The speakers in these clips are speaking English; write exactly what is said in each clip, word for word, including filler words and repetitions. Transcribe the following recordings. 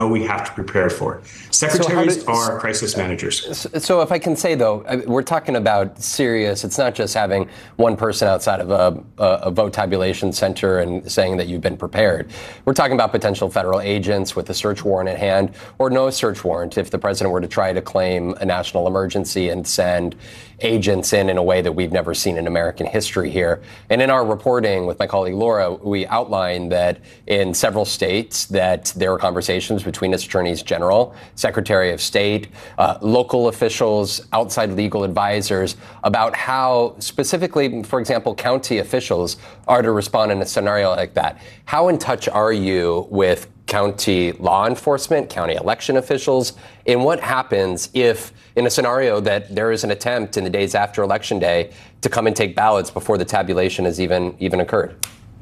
we have to prepare for. Secretaries so are crisis managers. So if I can say, though, we're talking about serious. It's not just having one person outside of a, a vote tabulation center and saying that you've been prepared. We're talking about potential federal agents with a search warrant at hand or no search warrant if the president were to try to claim a national emergency and send agents in in a way that we've never seen in American history here. And in our reporting with my colleague Laura, we outlined that in several states that there were conversations between its attorneys general, Secretary of State, uh, local officials, outside legal advisors about how specifically, for example, county officials are to respond in a scenario like that. How in touch are you with county law enforcement, county election officials, and what happens if, in a scenario that there is an attempt in the days after Election Day to come and take ballots before the tabulation has even even occurred?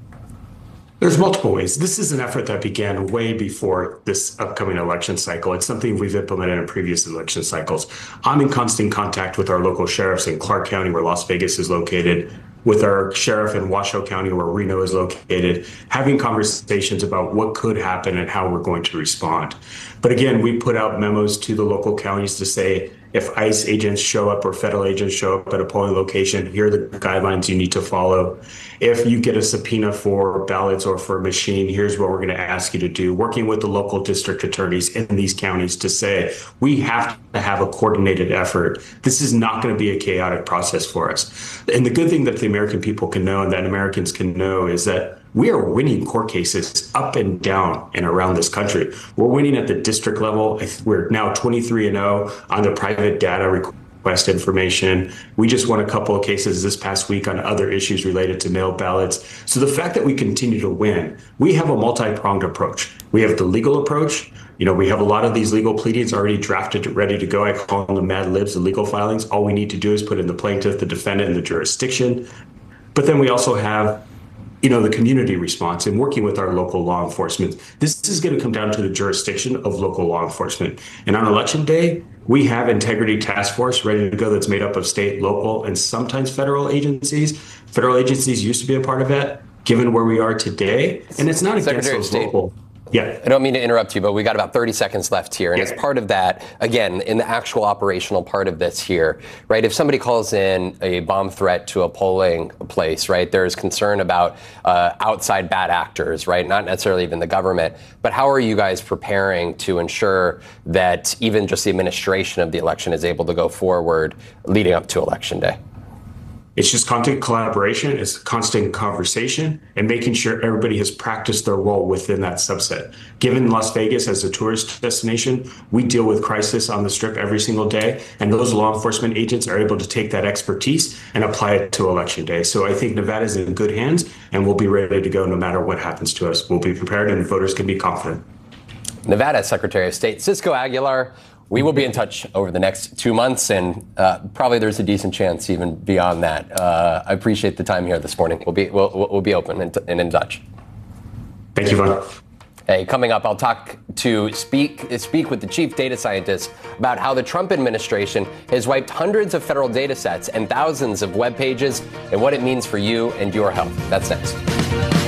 There's multiple ways. This is an effort that began way before this upcoming election cycle. It's something we've implemented in previous election cycles. I'm in constant contact with our local sheriffs in Clark County, where Las Vegas is located, with our sheriff in Washoe County, where Reno is located, having conversations about what could happen and how we're going to respond. But again, we put out memos to the local counties to say, if ICE agents show up or federal agents show up at a polling location, here are the guidelines you need to follow. If you get a subpoena for ballots or for a machine, here's what we're going to ask you to do. Working with the local district attorneys in these counties to say, we have to have a coordinated effort. This is not going to be a chaotic process for us. And the good thing that the American people can know and that Americans can know is that we are winning court cases up and down and around this country. We're winning at the district level. We're now twenty-three and oh on the private data request information. We just won a couple of cases this past week on other issues related to mail ballots. So the fact that we continue to win, we have a multi-pronged approach. We have the legal approach. You know, we have a lot of these legal pleadings already drafted, ready to go. I call them the Mad Libs, the legal filings. All we need to do is put in the plaintiff, the defendant, and the jurisdiction. But then we also have, you know, the community response and working with our local law enforcement. This is going to come down to the jurisdiction of local law enforcement. And on Election Day, we have Integrity Task Force ready to go that's made up of state, local, and sometimes federal agencies. Federal agencies used to be a part of that, given where we are today. And it's not against those local. Yeah. I don't mean to interrupt you, but we got about thirty seconds left here. And yeah. as part of that, again, in the actual operational part of this here, right, if somebody calls in a bomb threat to a polling place, right, there's concern about uh, outside bad actors, right, not necessarily even the government. But how are you guys preparing to ensure that even just the administration of the election is able to go forward leading up to Election Day? It's just constant collaboration, it's constant conversation, and making sure everybody has practiced their role within that subset. Given Las Vegas as a tourist destination, we deal with crisis on the Strip every single day, and those law enforcement agents are able to take that expertise and apply it to Election Day. So I think Nevada's in good hands, and we'll be ready to go no matter what happens to us. We'll be prepared, and voters can be confident. Nevada Secretary of State Cisco Aguilar. We will be in touch over the next two months, and uh, probably there's a decent chance even beyond that. Uh, I appreciate the time here this morning. We'll be we'll, we'll be open and, and in touch. Thank you, Vaughn. Hey, coming up, I'll talk to speak speak with the chief data scientist about how the Trump administration has wiped hundreds of federal data sets and thousands of web pages, and what it means for you and your health. That's next.